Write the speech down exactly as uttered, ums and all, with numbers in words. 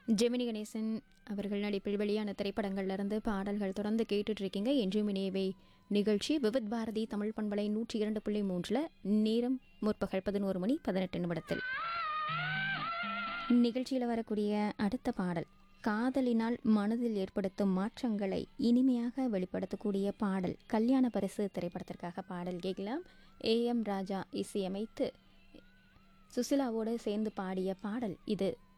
ஜெமினி கணேசன் அவர்கள் நடிப்பில் வெளியான திரைப்படங்கள்லேருந்து பாடல்கள் தொடர்ந்து கேட்டுட்ருக்கீங்க. என்றும் இணையவை நிகழ்ச்சி விவித் பாரதி தமிழ் பண்பலை நூற்றி இரண்டு புள்ளி மூன்றில் நேரம் முற்பகல் பதினோரு மணி பதினெட்டு நிமிடத்தில் நிகழ்ச்சியில் வரக்கூடிய அடுத்த பாடல் காதலினால் மனதில் ஏற்படுத்தும் மாற்றங்களை இனிமையாக வெளிப்படுத்தக்கூடிய பாடல். கல்யாண பரிசு திரைப்படத்திற்காக பாடல் கேட்கலாம். ஏ எம் ராஜா இசையமைத்து சுசிலாவோடு சேர்ந்து பாடிய பாடல் இது.